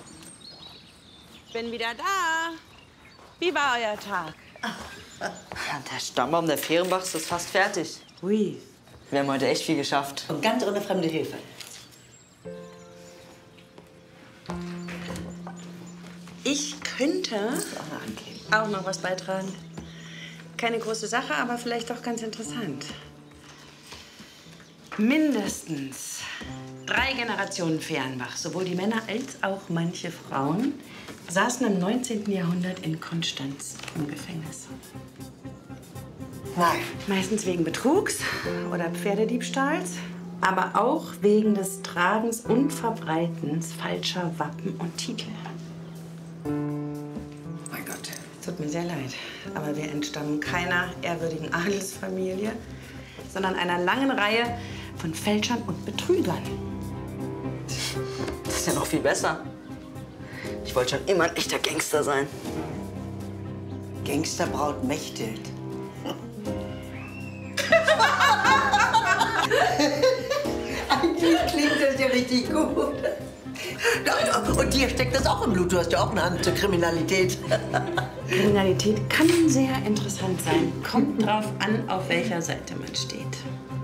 Bin wieder da. Wie war euer Tag? Der Stammbaum der Fehrenbachs ist fast fertig. Ui. Wir haben heute echt viel geschafft. Und ganz ohne fremde Hilfe. Ich könnte auch noch was beitragen. Keine große Sache, aber vielleicht doch ganz interessant. Mindestens 3 Generationen Fehrenbach, sowohl die Männer als auch manche Frauen, saßen im 19. Jahrhundert in Konstanz im Gefängnis. Nein. Meistens wegen Betrugs oder Pferdediebstahls, aber auch wegen des Tragens und Verbreitens falscher Wappen und Titel. Mein Gott. Tut mir sehr leid, aber wir entstammen keiner ehrwürdigen Adelsfamilie, sondern einer langen Reihe von Fälschern und Betrügern. Das ist ja noch viel besser. Ich wollte schon immer ein echter Gangster sein. Gangsterbraut mächtelt. Eigentlich klingt das ja richtig gut. Und dir steckt das auch im Blut. Du hast ja auch eine Hand zur Kriminalität. Kriminalität kann sehr interessant sein. Kommt drauf an, auf welcher Seite man steht.